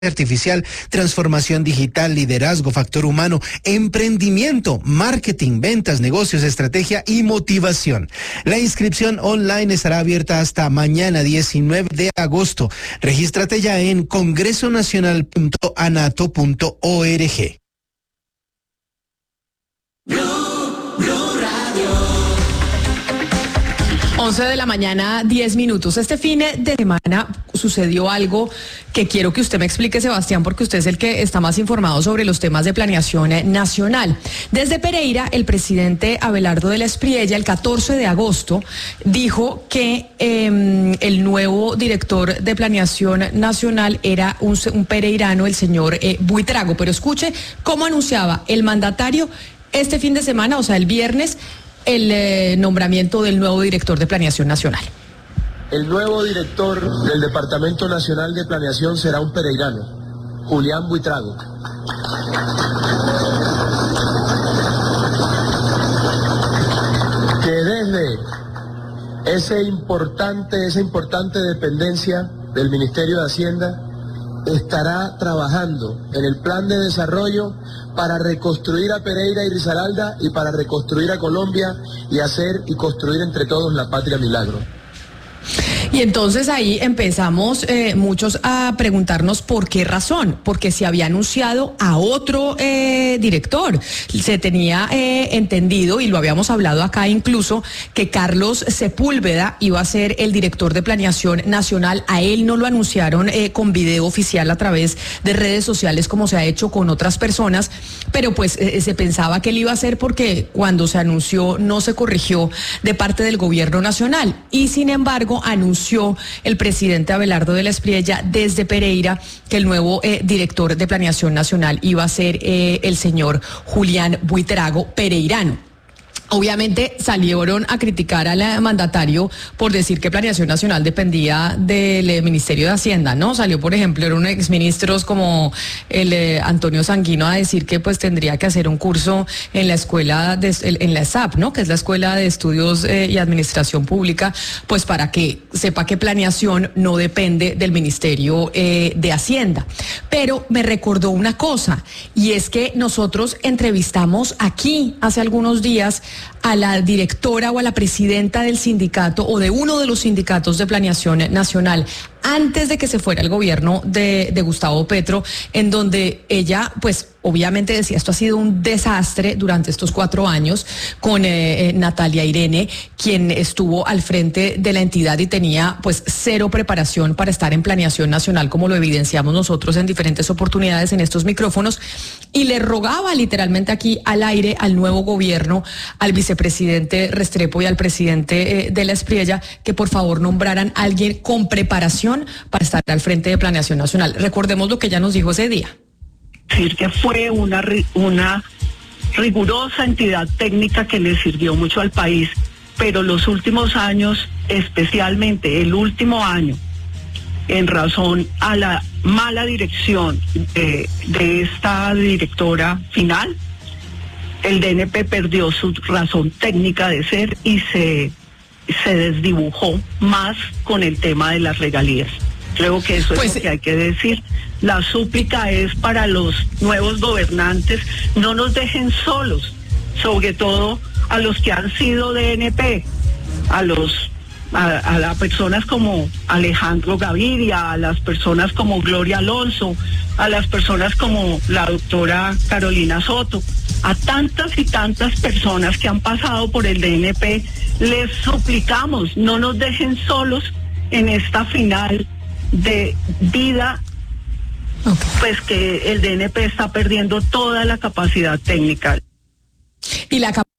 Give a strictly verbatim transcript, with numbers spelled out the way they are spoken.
artificial, transformación digital, liderazgo, factor humano, emprendimiento, marketing, ventas, negocios, estrategia y motivación. La inscripción online estará abierta hasta mañana diecinueve de agosto. Regístrate ya en congreso nacional punto anato punto org. once de la mañana, diez minutos. Este fin de semana sucedió algo que quiero que usted me explique, Sebastián, porque usted es el que está más informado sobre los temas de planeación nacional. Desde Pereira, el presidente Abelardo de la Espriella, el catorce de agosto, dijo que eh, el nuevo director de planeación nacional era un, un pereirano, el señor eh, Buitrago. Pero escuche cómo anunciaba el mandatario este fin de semana, o sea, el viernes, el eh, nombramiento del nuevo director de Planeación Nacional. El nuevo director del Departamento Nacional de Planeación será un pereirano, Julián Buitrago. Que desde ese importante, esa importante dependencia del Ministerio de Hacienda estará trabajando en el plan de desarrollo para reconstruir a Pereira y Risaralda y para reconstruir a Colombia y hacer y construir entre todos la patria milagro. Y entonces ahí empezamos eh, muchos a preguntarnos por qué razón, porque se había anunciado a otro eh, director. Se tenía eh, entendido, y lo habíamos hablado acá incluso, que Carlos Sepúlveda iba a ser el director de Planeación Nacional. A él no lo anunciaron eh, con video oficial a través de redes sociales como se ha hecho con otras personas, pero pues eh, se pensaba que él iba a ser porque cuando se anunció no se corrigió de parte del gobierno nacional. Y sin embargo anunció el presidente Abelardo de la Espriella desde Pereira que el nuevo eh, director de Planeación Nacional iba a ser eh, el señor Julián Buitrago, pereirano. Obviamente salieron a criticar al mandatario por decir que Planeación Nacional dependía del eh, Ministerio de Hacienda, ¿no? Salió, por ejemplo, eran exministros como el eh, Antonio Sanguino a decir que pues tendría que hacer un curso en la escuela, de, en la E S A P, ¿no? Que es la Escuela de Estudios eh, y Administración Pública, pues para que sepa que planeación no depende del Ministerio eh, de Hacienda. Pero me recordó una cosa, y es que nosotros entrevistamos aquí hace algunos días a la directora o a la presidenta del sindicato o de uno de los sindicatos de Planeación Nacional antes de que se fuera el gobierno de, de Gustavo Petro, en donde ella pues obviamente decía esto ha sido un desastre durante estos cuatro años con eh, eh, Natalia Irene, quien estuvo al frente de la entidad y tenía pues cero preparación para estar en Planeación Nacional, como lo evidenciamos nosotros en diferentes oportunidades en estos micrófonos, y le rogaba literalmente aquí al aire al nuevo gobierno, al vicepresidente Restrepo y al presidente eh, de la Espriella, que por favor nombraran a alguien con preparación para estar al frente de Planeación Nacional. Recordemos lo que ella nos dijo ese día. Decir que fue una, una rigurosa entidad técnica que le sirvió mucho al país, pero los últimos años, especialmente el último año, en razón a la mala dirección de, de esta directora final, el D N P perdió su razón técnica de ser y se... se desdibujó más con el tema de las regalías. Creo que eso pues, es lo que hay que decir. La súplica es para los nuevos gobernantes, no nos dejen solos, sobre todo a los que han sido D N P, a los a, a las personas como Alejandro Gaviria, a las personas como Gloria Alonso, a las personas como la doctora Carolina Soto, a tantas y tantas personas que han pasado por el D N P, les suplicamos, no nos dejen solos en esta final de vida, okay. Pues que el D N P está perdiendo toda la capacidad técnica. Y la